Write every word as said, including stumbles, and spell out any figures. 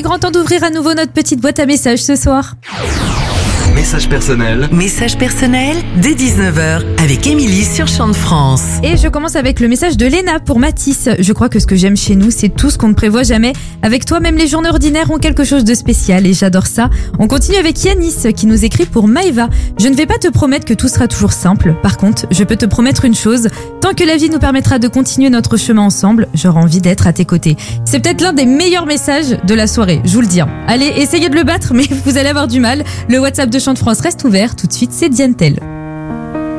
est grand temps d'ouvrir à nouveau notre petite boîte à messages ce soir. Message personnel. Message personnel dès dix-neuf heures avec Émilie sur Chant de France. Et je commence avec le message de Léna pour Mathis. Je crois que ce que j'aime chez nous, c'est tout ce qu'on ne prévoit jamais. Avec toi, même les journées ordinaires ont quelque chose de spécial et j'adore ça. On continue avec Yanis qui nous écrit pour Maëva. Je ne vais pas te promettre que tout sera toujours simple. Par contre, je peux te promettre une chose. Tant que la vie nous permettra de continuer notre chemin ensemble, j'aurai envie d'être à tes côtés. C'est peut-être l'un des meilleurs messages de la soirée, je vous le dis. Allez, essayez de le battre, mais vous allez avoir du mal. Le WhatsApp de Chant de France reste ouvert. Tout de suite, c'est Diane Tell.